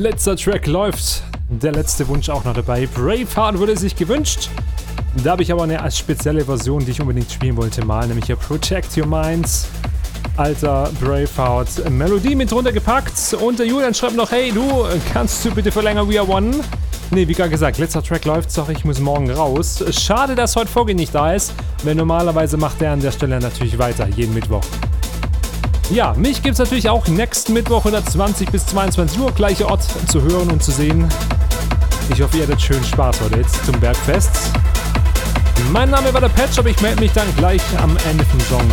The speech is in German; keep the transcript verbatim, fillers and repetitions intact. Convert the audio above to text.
letzter Track läuft. Der letzte Wunsch auch noch dabei. Braveheart wurde sich gewünscht. Da habe ich aber eine spezielle Version, die ich unbedingt spielen wollte mal, nämlich hier Protect Your Minds. Alter Braveheart Melodie mit runtergepackt. Und der Julian schreibt noch, hey du, kannst du bitte verlängern We Are One? Ne, wie gerade gesagt, letzter Track läuft, sag ich, muss morgen raus. Schade, dass heute Foggy nicht da ist, weil normalerweise macht er an der Stelle natürlich weiter, jeden Mittwoch. Ja, mich gibt es natürlich auch nächsten Mittwoch hundertzwanzig bis zweiundzwanzig Uhr, gleicher Ort zu hören und zu sehen. Ich hoffe, ihr hattet schön Spaß heute jetzt zum Bergfest. Mein Name war der Patch, aber ich melde mich dann gleich am Ende vom Song